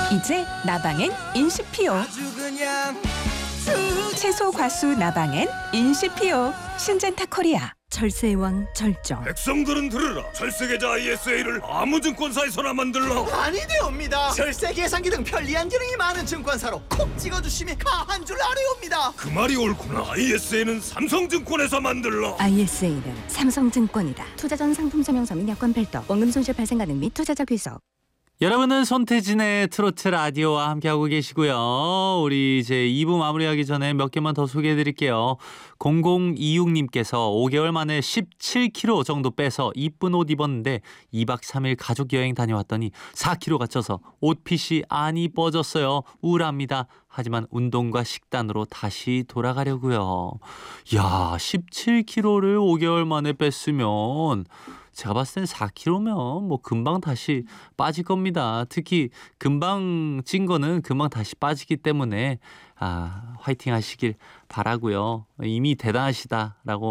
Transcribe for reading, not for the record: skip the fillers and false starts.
이제 나방엔 인시피오. 채소 과수 나방엔 인시피오. 신젠타 코리아. 절세의 왕 절정. 백성들은 들으라. 절세계좌 ISA를 아무 증권사에서나 만들라. 아니되옵니다. 절세 계산기 등 편리한 기능이 많은 증권사로 콕 찍어주심이 가한 줄 아뢰옵니다. 그 말이 옳구나. ISA는 삼성증권에서 만들라. ISA는 삼성증권이다. 투자 전 상품 설명서 및 약관 별도, 원금 손실 발생 가능 및 투자자 귀속. 여러분은 손태진의 트로트 라디오와 함께하고 계시고요. 우리 이제 2부 마무리하기 전에 몇 개만 더 소개해드릴게요. 0026님께서 5개월 만에 17kg 정도 빼서 이쁜 옷 입었는데 2박 3일 가족 여행 다녀왔더니 4kg가 쪄서 옷핏이 안 이뻐졌어요. 우울합니다. 하지만 운동과 식단으로 다시 돌아가려고요. 야, 17kg를 5개월 만에 뺐으면 제가 봤을 땐 4kg면 뭐 금방 다시 빠질 겁니다. 특히 금방 찐 거는 금방 다시 빠지기 때문에 화이팅 하시길 바라고요. 이미 대단하시다라고